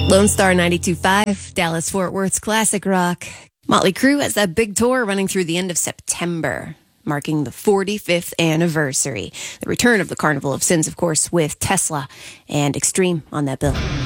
Lone Star 92.5, Dallas Fort Worth's classic rock. Motley Crue has that big tour running through the end of September, marking the 45th anniversary. The return of the Carnival of Sins, of course, with Tesla and Extreme on that bill.